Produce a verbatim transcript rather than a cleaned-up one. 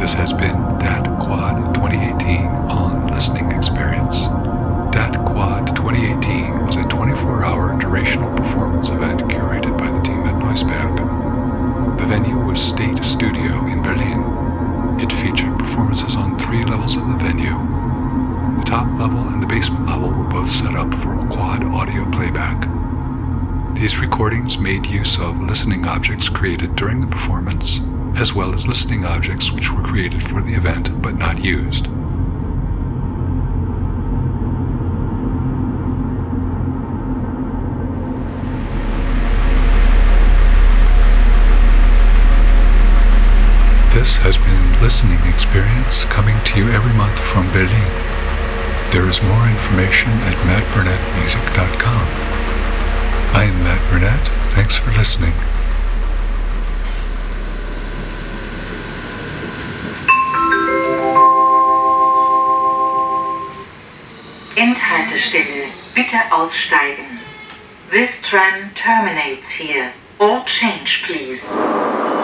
This has been Dat Quad twenty eighteen on Listening Experience. Dat Quad twenty eighteen was a twenty-four hour durational performance event curated by the team at Neusberg. The venue was State Studio in Berlin. It featured performances on three levels of the venue. The top level and the basement level were both set up for quad audio playback. These recordings made use of listening objects created during the performance, as well as listening objects which were created for the event but not used. This has been Listening Experience, coming to you every month from Berlin. There is more information at matt burnett music dot com. I am Matt Burnett. Thanks for listening. Endhaltestelle. Bitte aussteigen. This tram terminates here. All change, please.